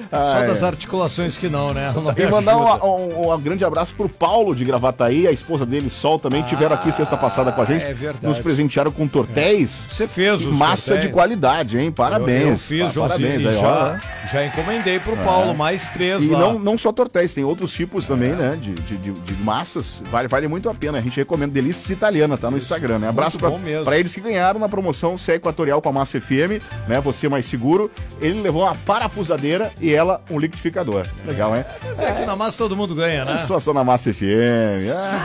Só das articulações que não, né? Não E mandar um grande abraço pro Paulo de Gravataí, a esposa dele, Sol, também tiveram aqui sexta passada com a gente. É verdade. Nos presentearam com tortéis. Você fez os massa tortéis? de qualidade, hein? Parabéns. Eu fiz, Joãozinho, parabéns, e aí, já encomendei pro Paulo mais 3 E lá. não só tortéis, tem outros tipos também, né? De massas. Vale muito a pena. A gente recomenda Delícias Italiana, tá no Instagram, né? Abraço bom mesmo. pra eles que ganharam na promoção Sé Equatorial com a Massa FM, né? Você mais seguro. Ele levou uma parafusadeira e ela um liquidificador. Legal, hein? Quer dizer que na massa todo mundo ganha, né? Só na Massa FM.